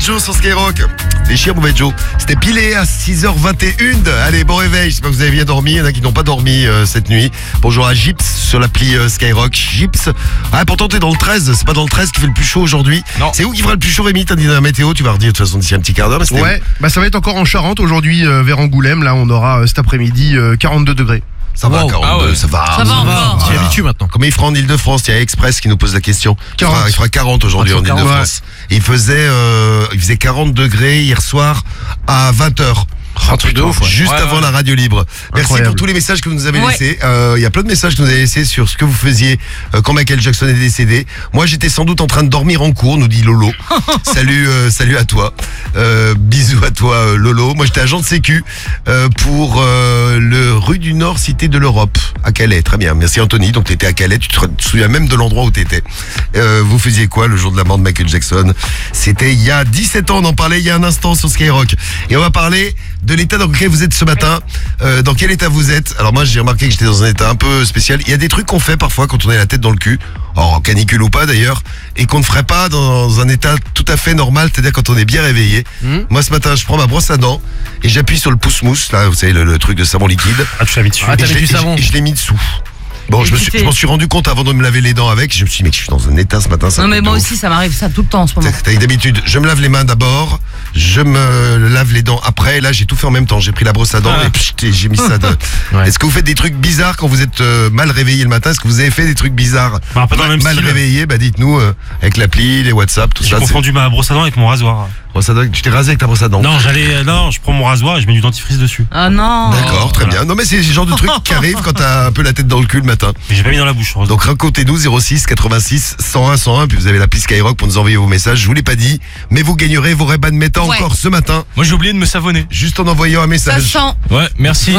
Joe sur Skyrock. Les chiens, mauvais Joe. C'était pilé à 6h21. Allez, bon réveil. J'espère que vous avez bien dormi. Il y en a qui n'ont pas dormi cette nuit. Bonjour à Gips sur l'appli Skyrock. Gips. Ah, pourtant, t'es dans le 13. C'est pas dans le 13 qui fait le plus chaud aujourd'hui. Non. C'est où qui fera le plus chaud, Rémi? T'as dit dans la météo. Tu vas redire de toute façon d'ici un petit quart d'heure. Ouais, bah ça va être encore en Charente aujourd'hui vers Angoulême. Là, on aura cet après-midi 42 degrés. Ça va, 42, ça va. Ça va encore. On s'y habitue maintenant. Comment il fera en Ile-de-France? Il y a Express qui nous pose la question. Il fera 40 aujourd'hui en Ile-de-France. Et il faisait 40 degrés hier soir à 20h. Un truc de ouf, juste avant la radio libre. Merci pour tous les messages que vous nous avez laissés. Il y a plein de messages que vous avez laissés sur ce que vous faisiez quand Michael Jackson est décédé. Moi, j'étais sans doute en train de dormir en cours, nous dit Lolo. Salut à toi. Bisous à toi, Lolo. Moi, j'étais agent de sécu pour le rue du Nord, Cité de l'Europe, à Calais. Très bien. Merci Anthony. Donc, t'étais à Calais. Tu te souviens même de l'endroit où t'étais. Vous faisiez quoi le jour de la mort de Michael Jackson? C'était il y a 17 ans. On en parlait il y a un instant sur Skyrock. Et on va parler de l'état dans lequel vous êtes ce matin. Dans quel état vous êtes? Alors moi j'ai remarqué que j'étais dans un état un peu spécial. Il y a des trucs qu'on fait parfois quand on est la tête dans le cul, en canicule ou pas d'ailleurs, et qu'on ne ferait pas dans un état tout à fait normal, c'est-à-dire quand on est bien réveillé. Moi ce matin je prends ma brosse à dents et j'appuie sur le pouce-mousse, là vous savez le truc de savon liquide. Ah tu l'as mis dessus. T'as mis du savon. Et je l'ai mis dessous. Bon, je m'en suis rendu compte avant de me laver les dents avec. Je me suis dit, mec, je suis dans un état ce matin. Non, mais moi aussi, ça m'arrive ça tout le temps en ce moment. D'habitude, je me lave les mains d'abord, je me lave les dents après. Et là, j'ai tout fait en même temps. J'ai pris la brosse à dents et j'ai mis ça. Est-ce que vous faites des trucs bizarres quand vous êtes mal réveillé le matin? Est-ce que vous avez fait des trucs bizarres mal réveillé? Bah, dites-nous avec l'appli, les WhatsApp, tout ça. J'ai confondu ma brosse à dents avec mon rasoir. Tu t'es rasé avec ta brosse à dents? Non, je prends mon rasoir et je mets du dentifrice dessus. Ah non. D'accord, très bien. Non, mais c'est le genre de truc qui arrive quand t'as un peu la tête dans le cul le matin. Mais j'ai pas mis dans la bouche. Donc racontez-nous 06 86 101 101, puis vous avez l'appli Skyrock pour nous envoyer vos messages. Je vous l'ai pas dit, mais vous gagnerez vos Ray-Ban Meta encore ce matin. Moi j'ai oublié de me savonner. Juste en envoyant un message. Ça sent. Ouais, merci.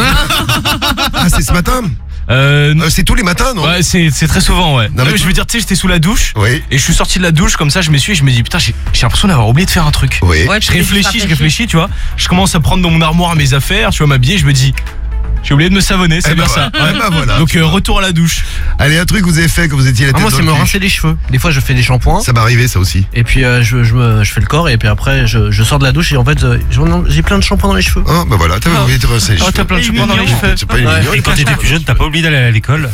Ah, c'est ce matin? C'est tous les matins, non? Ouais, c'est très souvent, ouais. Non, mais je veux dire, tu sais, j'étais sous la douche. Oui. Et je suis sorti de la douche comme ça, je m'essuie et je me dis, putain, j'ai l'impression d'avoir oublié de faire un truc. Oui. Ouais, Je réfléchis, tu vois. Je commence à prendre dans mon armoire mes affaires, tu vois, m'habiller, je me dis, j'ai oublié de me savonner, c'est bien ça. Ouais, bah voilà. Donc retour à la douche. Allez, un truc que vous avez fait quand vous étiez la tête Moi dans c'est le me cul. rincer les cheveux. Des fois je fais des shampoings. Ça m'est arrivé ça aussi. Et puis je fais le corps et puis après je sors de la douche et en fait j'ai plein de shampoings dans les cheveux. Ah bah voilà, t'as oublié de rincer les cheveux. T'as plein de shampoings dans les cheveux. C'est pas une mignonne. Et quand t'étais plus jeune, t'as pas oublié d'aller à l'école?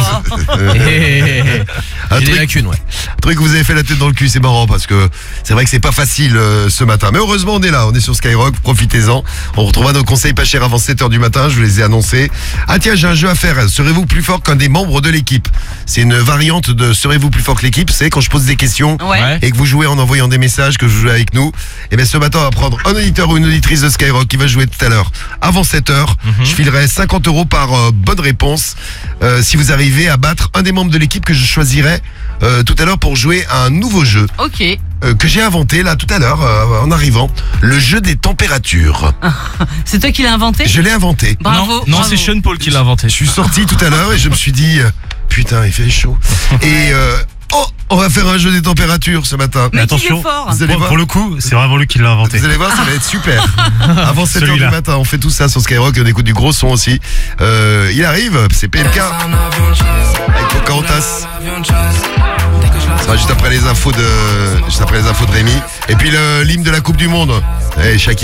Un J'ai des lacunes, ouais. truc que vous avez fait la tête dans le cul, c'est marrant parce que c'est vrai que c'est pas facile ce matin. Mais heureusement on est là, on est sur Skyrock, profitez-en. On retrouvera nos conseils pas chers avant 7h du matin, je vous les ai annoncés. Ah tiens, j'ai un jeu à faire. Serez-vous plus fort qu'un des membres de l'équipe? C'est une variante de serez-vous plus fort que l'équipe, c'est quand je pose des questions et que vous jouez en envoyant des messages, que je joue avec nous. Et bien ce matin on va prendre un auditeur ou une auditrice de Skyrock qui va jouer tout à l'heure avant 7h. Je filerai 50 € par bonne réponse si vous arrivez à battre un des membres de l'équipe que je choisirai tout à l'heure pour jouer à un nouveau jeu. Ok. Que j'ai inventé là tout à l'heure en arrivant, le jeu des températures. C'est toi qui l'as inventé? Je l'ai inventé. Bravo. Non, c'est Sean Paul qui l'a inventé. Je suis sorti tout à l'heure et je me suis dit putain il fait chaud. Et on va faire un jeu des températures ce matin. Mais attention, qui est fort. Vous allez voir. Pour le coup, c'est vraiment lui qui l'a inventé. Vous allez voir, ça va être super. Avant 7h du Celui-là. matin, on fait tout ça sur Skyrock, on écoute du gros son aussi. Il arrive, c'est PMK avec Pocahontas. Ça sera juste après les infos de Rémi. Et puis l'hymne de la Coupe du Monde. Shakira.